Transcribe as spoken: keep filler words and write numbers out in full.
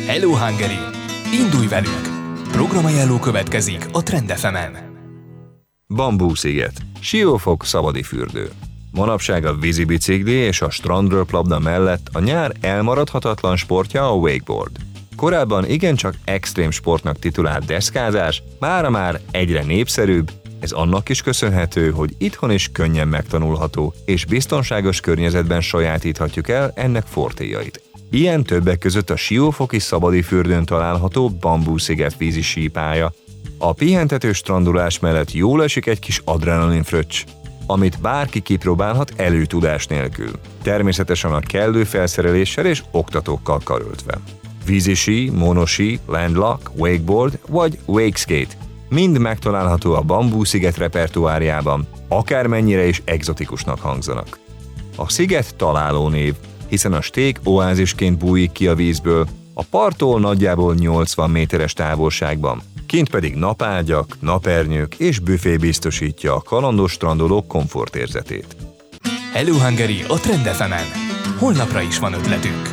Hello Hungary! Indulj velünk! Programajánló következik a Trend ef emen. Bambú-sziget, Siófok szabadi fürdő. Manapság a vízibicikli és a strandröplabda mellett a nyár elmaradhatatlan sportja a wakeboard. Korábban igencsak extrém sportnak titulált deszkázás mára már egyre népszerűbb, ez annak is köszönhető, hogy itthon is könnyen megtanulható és biztonságos környezetben sajátíthatjuk el ennek fortéjait. Ilyen többek között a siófoki szabadi fürdőn található Bambú-sziget vízi sípálya. A pihentető strandolás mellett jól esik egy kis adrenalin fröccs, amit bárki kipróbálhat előtudás nélkül. Természetesen a kellő felszereléssel és oktatókkal karöltve. Vízisí, monosí, landlock, wakeboard vagy wakeskate mind megtalálható a Bambú-sziget repertoárjában, akármennyire is egzotikusnak hangzanak. A sziget találó név, hiszen a sték oázisként bújik ki a vízből, a parttól nagyjából nyolcvan méteres távolságban, kint pedig napágyak, napernyők és büfé biztosítja a kalandos strandolók komfortérzetét. Hello Hungary a Trend ef emen. Holnapra is van ötletünk.